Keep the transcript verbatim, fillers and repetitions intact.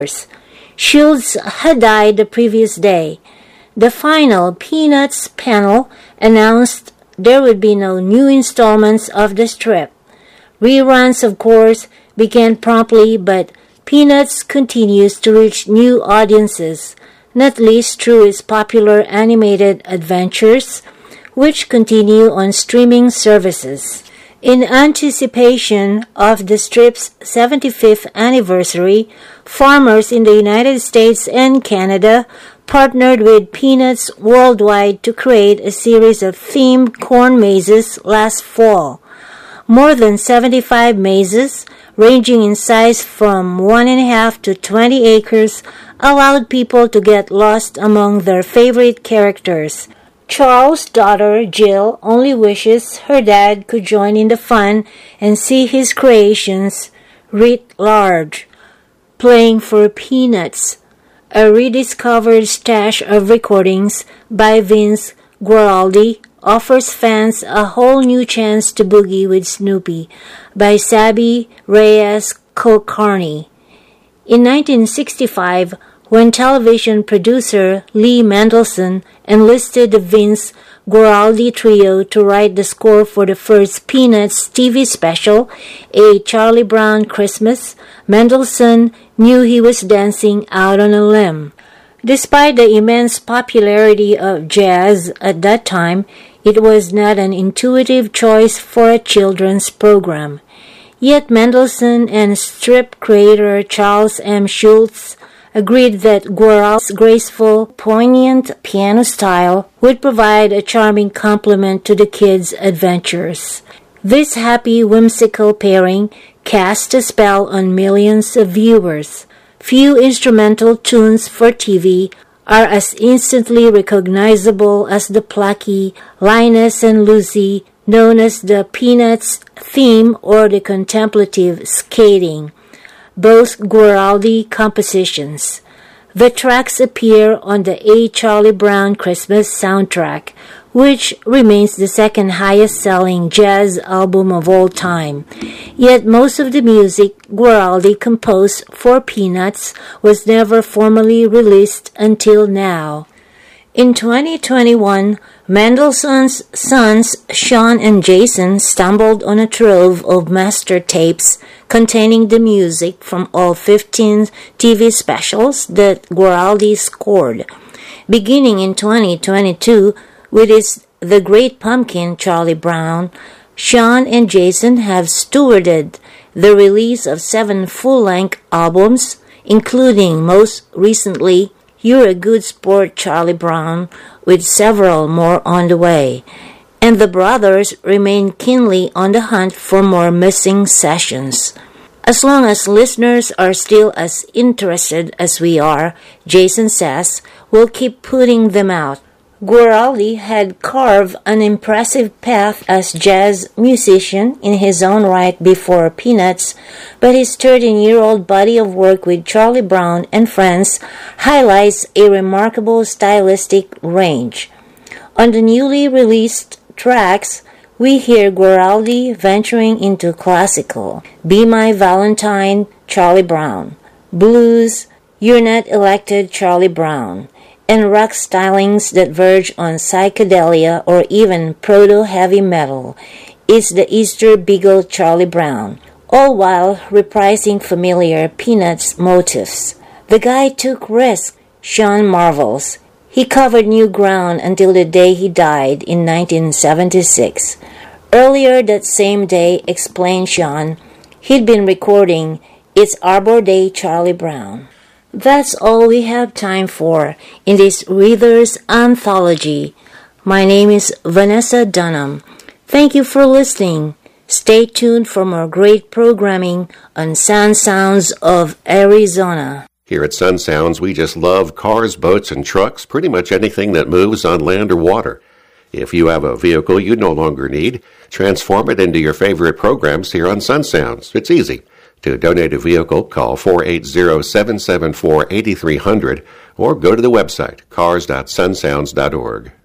Schultz had died the previous day. The final Peanuts panel announced there would be no new installments of the strip. Reruns, of course, began promptly, but Peanuts continues to reach new audiences, not least through its popular animated adventures, which continue on streaming services. In anticipation of the strip's seventy-fifth anniversary, farmers in the United States and Canada partnered with Peanuts Worldwide to create a series of themed corn mazes last fall. More than seventy-five mazes, ranging in size from one and a half to twenty acres, allowed people to get lost among their favorite characters. Charles' daughter, Jill, only wishes her dad could join in the fun and see his creations writ large. Playing for Peanuts, a rediscovered stash of recordings by Vince Guaraldi, offers fans a whole new chance to boogie with Snoopy by Sabi Reyes Kulkarni. In nineteen sixty-five, when television producer Lee Mendelson enlisted the Vince Guaraldi trio to write the score for the first Peanuts T V special, A Charlie Brown Christmas, Mendelson knew he was dancing out on a limb. Despite the immense popularity of jazz at that time, it was not an intuitive choice for a children's program. Yet Mendelson and strip creator Charles M. Schultz agreed that Guaraldi's graceful, poignant piano style would provide a charming complement to the kids' adventures. This happy, whimsical pairing cast a spell on millions of viewers. Few instrumental tunes for T V are as instantly recognizable as the plucky Linus and Lucy, known as the Peanuts theme or the contemplative skating, both Guaraldi compositions. The tracks appear on the A Charlie Brown Christmas soundtrack, which remains the second highest-selling jazz album of all time. Yet most of the music Guaraldi composed for Peanuts was never formally released until now. In twenty twenty-one, Mendelssohn's sons Sean and Jason stumbled on a trove of master tapes containing the music from all fifteen T V specials that Guaraldi scored. Beginning in twenty twenty-two, with its The Great Pumpkin, Charlie Brown, Sean and Jason have stewarded the release of seven full-length albums, including most recently You're a Good Sport, Charlie Brown, with several more on the way. And the brothers remain keenly on the hunt for more missing sessions. As long as listeners are still as interested as we are, Jason says, we'll keep putting them out. Guaraldi had carved an impressive path as jazz musician in his own right before Peanuts, but his thirteen-year-old body of work with Charlie Brown and Friends highlights a remarkable stylistic range. On the newly released tracks, we hear Guaraldi venturing into classical, Be My Valentine, Charlie Brown, blues, You're Not Elected, Charlie Brown, and rock stylings that verge on psychedelia or even proto-heavy metal. It's the Easter Beagle Charlie Brown, all while reprising familiar Peanuts motifs. The guy took risks, Sean marvels. He covered new ground until the day he died in nineteen seventy-six. Earlier that same day, explained Sean, he'd been recording It's Arbor Day Charlie Brown. That's all we have time for in this Reader's Anthology. My name is Vanessa Dunham. Thank you for listening. Stay tuned for more great programming on Sun Sounds of Arizona. Here at Sun Sounds, we just love cars, boats, and trucks, pretty much anything that moves on land or water. If you have a vehicle you no longer need, transform it into your favorite programs here on Sun Sounds. It's easy. To donate a vehicle, call four eight zero, seven seven four, eight three zero zero or go to the website cars dot sun sounds dot org.